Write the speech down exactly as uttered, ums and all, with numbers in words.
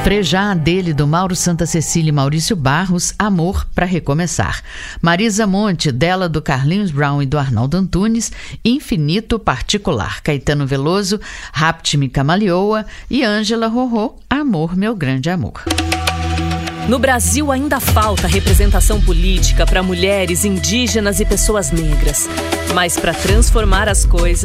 Frejá dele, do Mauro Santa Cecília e Maurício Barros, Amor para Recomeçar. Marisa Monte, dela, do Carlinhos Brown e do Arnaldo Antunes, Infinito Particular. Caetano Veloso, Rapte-me Camalioa e Ângela Rorô, Amor, Meu Grande Amor. No Brasil ainda falta representação política para mulheres, indígenas e pessoas negras. Mas para transformar as coisas,